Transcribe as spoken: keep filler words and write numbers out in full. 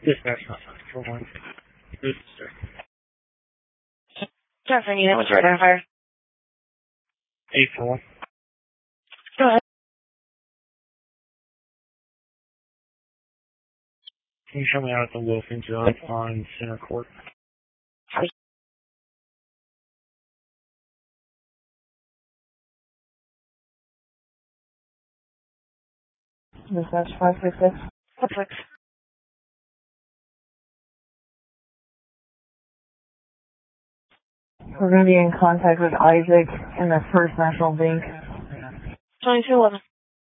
Dispatch not four one. Good, sir. Traffic unit, what's your identifier? eight four one. Go ahead. Can you show me out at the Wilson Drive on Center Court? Dispatch five six six. What's six? We're going to be in contact with Isaac in the First National Bank. twenty-two eleven.